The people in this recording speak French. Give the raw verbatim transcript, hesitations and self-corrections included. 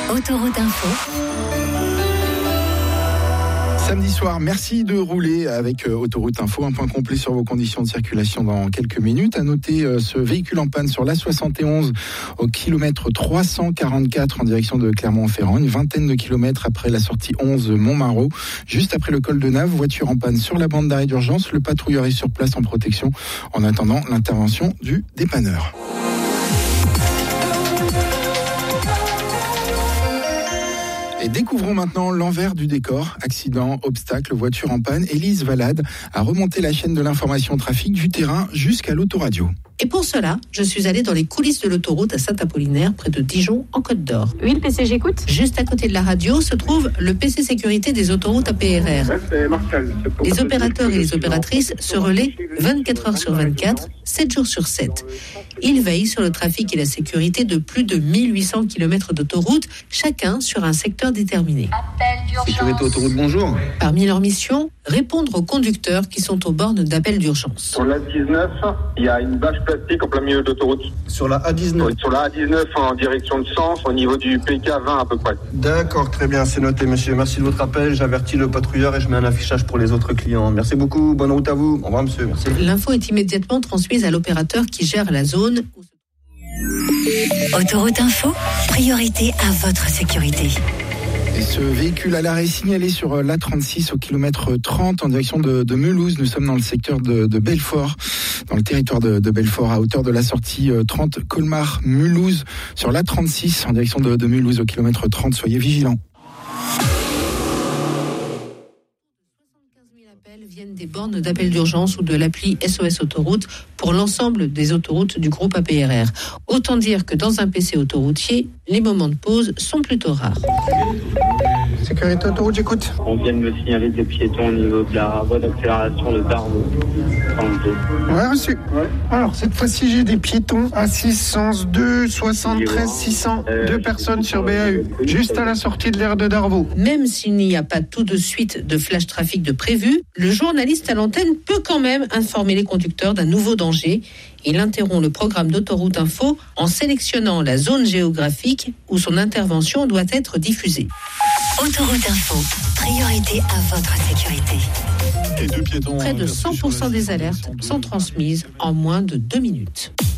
Autoroute Info. Samedi soir, merci de rouler avec Autoroute Info. Un point complet sur vos conditions de circulation dans quelques minutes. À noter euh, ce véhicule en panne sur l'A soixante et onze au kilomètre trois cent quarante-quatre en direction de Clermont-Ferrand. Une vingtaine de kilomètres après la sortie onze Montmarot. Juste après le col de Nave, voiture en panne sur la bande d'arrêt d'urgence. Le patrouilleur est sur place en protection en attendant l'intervention du dépanneur. Et découvrons maintenant l'envers du décor. Accident, obstacle, voiture en panne. Élise Valade a remonté la chaîne de l'information trafic du terrain jusqu'à l'autoradio. Et pour cela, je suis allée dans les coulisses de l'autoroute à Saint-Apollinaire, près de Dijon, en Côte d'Or. Oui, le P C, j'écoute. Juste à côté de la radio se trouve le P C sécurité des autoroutes A P R R. Les opérateurs et les opératrices se relaient vingt-quatre heures sur vingt-quatre, sept jours sur sept. Ils veillent sur le trafic et la sécurité de plus de mille huit cents kilomètres d'autoroute, chacun sur un secteur déterminé. Sécurité autoroute, bonjour. Parmi leurs missions, répondre aux conducteurs qui sont aux bornes d'appel d'urgence. Sur l'A dix-neuf, il y a une bâche plastique en plein milieu de l'autoroute. Sur la A dix-neuf. Sur la A dix-neuf en direction de Sens, au niveau du P K vingt à peu près. D'accord, très bien, c'est noté, monsieur. Merci de votre appel. J'avertis le patrouilleur et je mets un affichage pour les autres clients. Merci beaucoup. Bonne route à vous. Au revoir, monsieur. Merci. L'info est immédiatement transmise à l'opérateur qui gère la zone. Autoroute Info, priorité à votre sécurité. Et ce véhicule à l'arrêt signalé sur l'A trente-six au kilomètre trente en direction de, de Mulhouse. Nous sommes dans le secteur de, de Belfort, dans le territoire de, de Belfort, à hauteur de la sortie trente Colmar-Mulhouse sur l'A trente-six en direction de, de Mulhouse au kilomètre trente. Soyez vigilants. Viennent des bornes d'appel d'urgence ou de l'appli S O S Autoroute pour l'ensemble des autoroutes du groupe A P R R. Autant dire que dans un P C autoroutier, les moments de pause sont plutôt rares. Sécurité autoroute, j'écoute. On vient de me signaler des piétons au niveau de la voie d'accélération de Darvaux. Ouais, reçu. Ouais. Alors, cette fois-ci, j'ai des piétons à six cent deux, soixante-treize, six cents. Euh, Deux personnes sur B A U, juste à la sortie de l'aire de Darvaux. Même s'il n'y a pas tout de suite de flash trafic de prévu, le journaliste à l'antenne peut quand même informer les conducteurs d'un nouveau danger. Il interrompt le programme d'Autoroute Info en sélectionnant la zone géographique où son intervention doit être diffusée. Autoroute Info, priorité à votre sécurité. Et deux piétons. Près de cent pour cent des alertes sont transmises en moins de deux minutes.